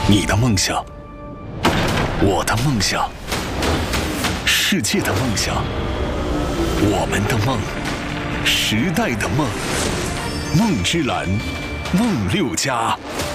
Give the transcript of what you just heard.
你的梦想，我的梦想，世界的梦想，我们的梦，时代的梦，梦之蓝，梦6+。